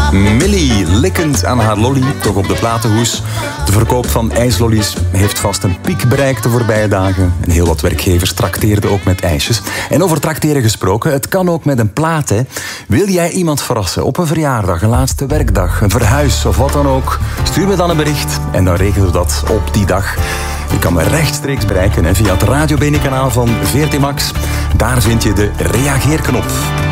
Millie likkend aan haar lolly, toch op de platenhoes. De verkoop van ijslollies heeft vast een piek bereikt de voorbije dagen. En heel wat werkgevers trakteerden ook met ijsjes. En over trakteren gesproken, het kan ook met een plaat, hè. Wil jij iemand verrassen op een verjaardag, een laatste werkdag, een verhuis of wat dan ook? Stuur me dan een bericht en dan regelen we dat op die dag. Je kan me rechtstreeks bereiken via het Radio Bene kanaal van VRT Max. Daar vind je de reageerknop.